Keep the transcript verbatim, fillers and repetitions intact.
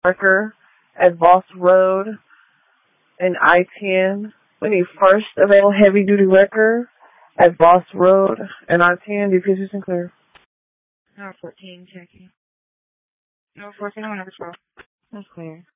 Wrecker at Voss Road and I ten. We need first available heavy duty wrecker at Voss Road and I ten. D P S and clear. Number fourteen, checking. Number fourteen, number twelve. That's clear.